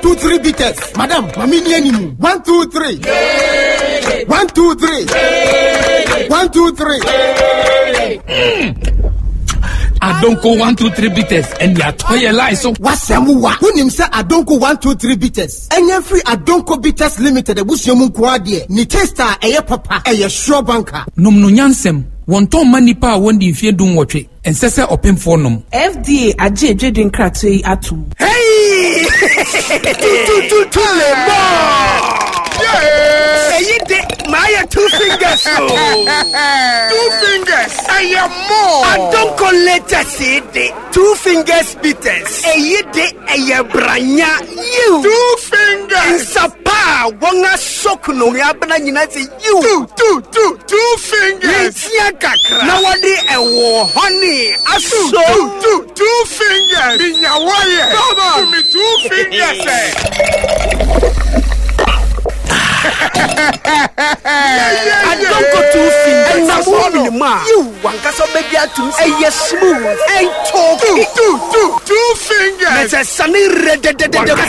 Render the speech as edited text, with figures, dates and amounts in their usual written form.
2, 3 bitters. Madam, mamini animu. 1, 2, 3. 1, 2, 3. 1, 2, 3. Adonko 1, 2, 3 bitters and ya toye lie so wasemuwa hunim say Adonko 1, 2, 3 bitters enya free Adonko bitters limited ebusuamu kwade ni taster eye papa eye sure banker nom no nyansem wonton manipa wondi mfie dum wotwe ensese opemfo nom FDA age edwedin kratwe atum hey tu Maya 2 fingers. 2 fingers. I am more. I don't call letter CD. 2 fingers bitters. A branya. You. 2 fingers. Sapa. Wanga sokuno. Yabana yinati you. 2 fingers. Nawadi ewo honey. Asu. 2 fingers. Minyawaye. Come on. Me 2 fingers. I don't go 2 fingers. You want to baby to say yes smooth and talk. 2 fingers. There's a sunny red